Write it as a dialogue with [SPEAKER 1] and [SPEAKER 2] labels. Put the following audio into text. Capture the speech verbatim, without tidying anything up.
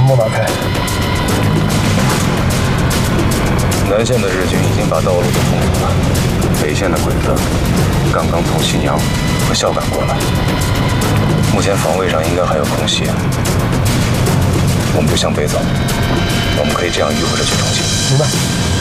[SPEAKER 1] 往哪开？
[SPEAKER 2] 南线的日军已经把道路都封住了，北线的鬼子刚刚从新阳和孝感过来，目前防卫上应该还有空隙，我们就向北走。我们可以这样迂回着去重庆。
[SPEAKER 1] 明白。